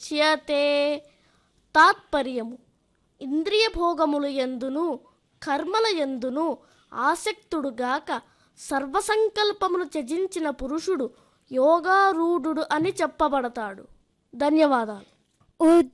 విముచ్యతే. తాత్పర్యము: ఇంద్రియ భోగములు యందును కర్మల యందును ఆసక్తుడుగాక సర్వసంకల్పమును త్యజించిన పురుషుడు యోగారూఢుడు అని చెప్పబడతాడు. ధన్యవాదాలు.